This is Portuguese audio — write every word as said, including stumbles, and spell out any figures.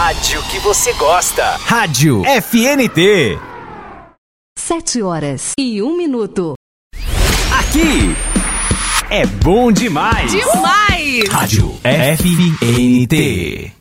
rádio que você gosta. Rádio F N T. Sete horas e um minuto. Aqui é bom demais. Demais! Rádio F N T.